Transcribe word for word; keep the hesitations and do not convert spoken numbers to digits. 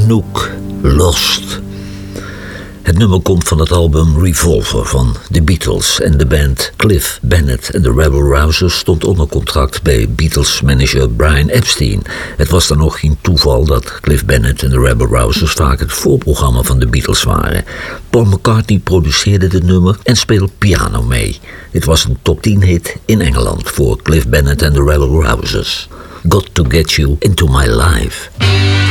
Anouk, Lost. Het nummer komt van het album Revolver van The Beatles en de band Cliff Bennett en de Rebel Rousers stond onder contract bij Beatles-manager Brian Epstein. Het was dan nog geen toeval dat Cliff Bennett en de Rebel Rousers vaak het voorprogramma van de Beatles waren. Paul McCartney produceerde het nummer en speelde piano mee. Dit was een top tien hit in Engeland voor Cliff Bennett en de Rebel Rousers. Got to Get You Into My Life.